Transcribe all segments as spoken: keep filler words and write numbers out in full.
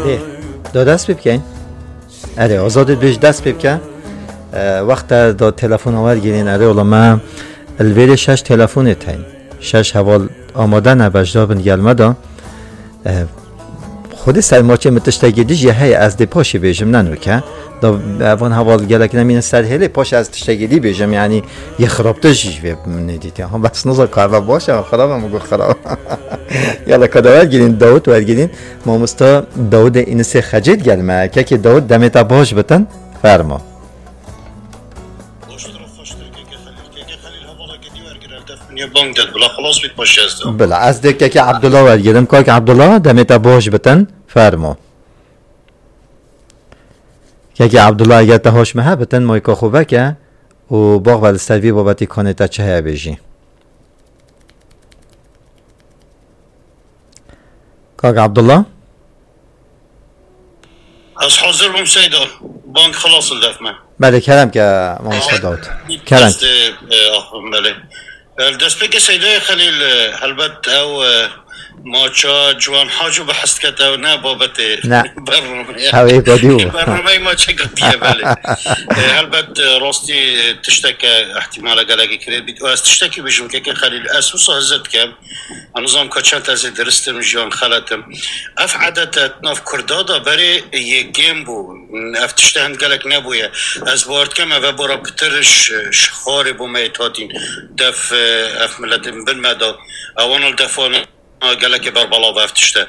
اره دو دست بکن اره آزادت بیش دست بکن وقت دا تلفن آور گیرین اره اولا من الویل شش تلفن تاین شش حوال آماده نبجدا بند گلمه دا خود سر ماچه متشتگی دیش یه های از دی پاشی بیجم ننو که دا اوان حوال گلک نمین سر هلی پاش از تشتگی دی بیجم یعنی یه خرابته جیش بیم ندیدی هم بس نوزا کاربا باشه خراب هم گو خراب یالا کدا ورگیرین داود ورگیرین ما مستا داود این سه خجید گلمه که که داود دمیتا باش بتن فرما بلا خلاص بیت باشه از دو بلا از دیگه که عبدالله ورگیرم که عبدالله دمیتا باش بتن فرما که که عبدالله اگر تهاش مه بتن مایکا خوبه که و باغ ولستوی بابتی کانه تا چه های بیجی کاک عبدالله از حاضر بم سیدا بانک خلاص الدفمه بله کرم که مامستا داود کرم بله الدست بك سيدي خليل هلبت او ماچا جوان حاجو بحث كت او نا بابتي لا برنامه هاوي بديو برنامه ما تشقطيه بالي هلبت راستي تشتكى احتمال قالك كريت بيت واس تشتكي بجم كي خليل اسوس هزت كم نظام كاتشات از درستم جوان خلاتم اف عدت ناف كردادا بري يجيم بو اف تشتهند قالك نبويا از بارد كم و برا بترش شخاري بو ميتاتين دف اف ملتم بالمدى اوان الدفان قال لك بربلا بافتشته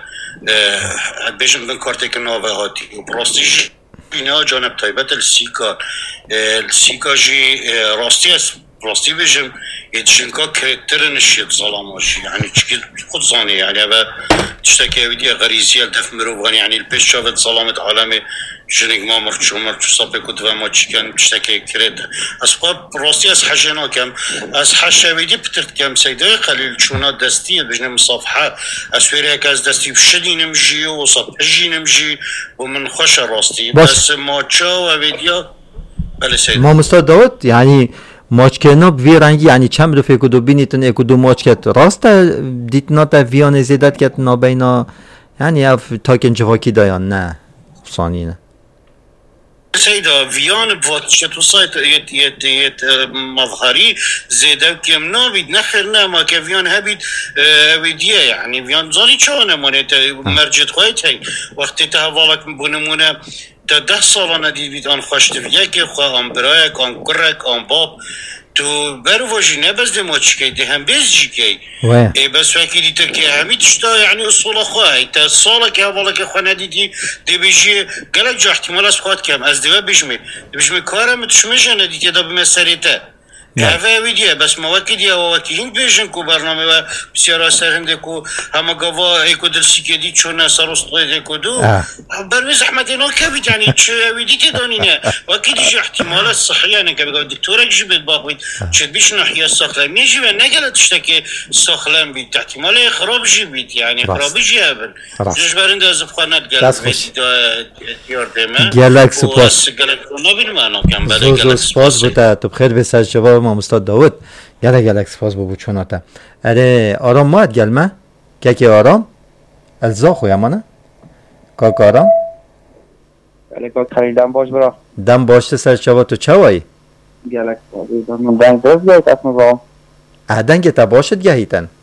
بيجن بن كارتيك نوفا هاتي وبراستيج بنا جانب تايبت السيكا السيكا جي راستيس راستي بيجن يتشنكا كريترن الشيط ظلاماش يعني تشكيل خود ظاني يعني با تشتكي ودي غريزيه دف مروغان يعني البيش شافت ظلامت عالمي جنك ما مرت عمر تصابي كنت ما تشكن تشتكي كريت اسباب راستي اس حاجنا كم اس حاجه ودي بترت كم سيدي قليل شونا دستي بجن مصافحه اسفيريا كاز دستي بشدي نمجي وصب جي نمجي ومن خوش راستي بس ما تشا وديا بله سيدي ما مستاد داود يعني ماچ کنه بی رنگی یعنی چند رفیق کدو بینیتن اکدو ماچ کت راست دیتنا تا ویان زیادت کت نابینا یعنی اف تاکن جواکی دایان نه ثانی نه سيدا فيان بواتش توصيت يت يت يت مظهري زيدا كم نابيد نخرنا ما كفيان هبيد ويديا يعني فيان زالي شلون مونت مرجت خويتي وقت تهوالك بنمونه تا ده سال ندید بید آن خوشت یکی خواه آن برایک آن کرک آن باب تو برواجی نبز ده ما چکی ده هم بز جی کی ای بس وکی دی ترکیه همی تشتا یعنی اصول خواه تا سالا که حوالا که خواه ندیدی ده بیجی گلک جا احتمال از خواهد کم از دوه بیشمی ده بیشمی کارم تشمیشه ندید که ده بمسریته هفه ویدیه بس موکی دیه و وکی هند بیشن کو برنامه و بسیار سر هنده کو همه گوا ایکو دلسی که دی چون سر استقیده کو دو بروی زحمت اینا که بید یعنی چه ویدی که دانینه وکی دیج احتمال صحیه نه که بگو دکتورک جبید باقوید چه بیش نحیه ساخلم نیجی و نگلت اشتاکی ساخلم بید احتمال خراب جی بید یعنی خرابی جی هبن جش برنده از بخانت گلت بید یاردمه گلک سپاس گلک نبیلم انا کم بده زو زو سپاس بوده تو بخیر بسر جواب ما استاد داود گله گله سپاس بو چوناته اره آرام ماد گلمه که که آرام الزا خویا منه کاک آرام گله کاک خریدم باش برا دم باشته سر چوا تو چوایی گله دم دنگ درست گهیت اسم با اهدنگ تا باشد گهیتن